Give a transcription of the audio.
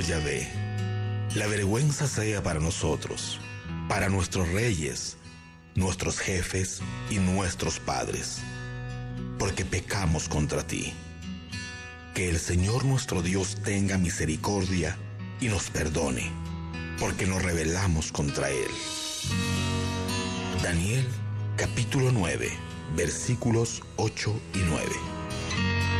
Yahvé, la vergüenza sea para nosotros, para nuestros reyes, nuestros jefes y nuestros padres, porque pecamos contra ti. Que el Señor nuestro Dios tenga misericordia y nos perdone, porque nos rebelamos contra Él. Daniel, capítulo 9, versículos 8 y 9.